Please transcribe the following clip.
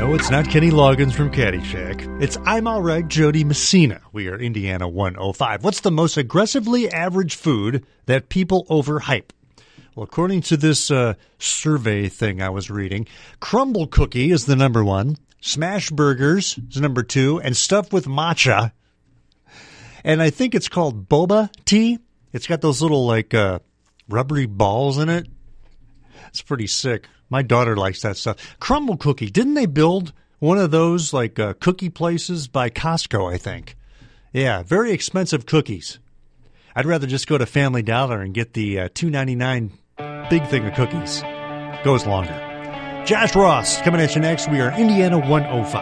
No, it's not Kenny Loggins from Caddyshack. It's I'm All Right, Jody Messina. We are Indiana 105. What's the most aggressively average food that people overhype? Well, according to this survey thing I was reading, crumble cookie is the number one, smash burgers is number two, and stuff with matcha. And I think it's called boba tea. It's got those little, like, rubbery balls in it. It's pretty sick. My daughter likes that stuff. Crumble cookie. Didn't they build one of those, like, cookie places by Costco, I think? Yeah, very expensive cookies. I'd rather just go to Family Dollar and get the $2.99 big thing of cookies. Goes longer. Josh Ross coming at you next. We are Indiana 105.